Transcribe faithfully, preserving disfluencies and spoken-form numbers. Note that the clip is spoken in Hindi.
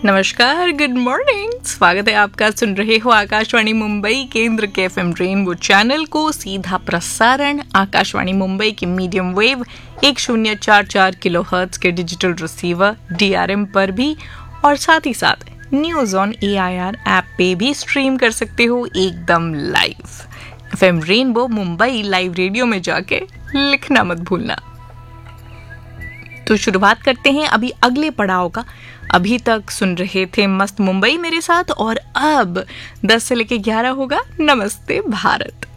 नमस्कार, गुड मॉर्निंग। स्वागत है आपका। सुन रहे हो आकाशवाणी मुंबई केंद्र के एफएम रेनबो चैनल को। सीधा प्रसारण आकाशवाणी मुंबई के मीडियम वेव एक शून्य चार चार किलो हर्ट्ज के डिजिटल रिसीवर डीआरएम पर भी, और साथ ही साथ न्यूज ऑन एआईआर ऐप पे भी स्ट्रीम कर सकते हो एकदम live. FM rainbow Mumbai live radio में जाके लिखना मत भूलना। तो शुरुआत करते हैं अभी अगले पड़ाव का। अभी तक सुन रहे थे मस्त मुंबई मेरे साथ, और अब दस से लेके ग्यारह होगा नमस्ते भारत।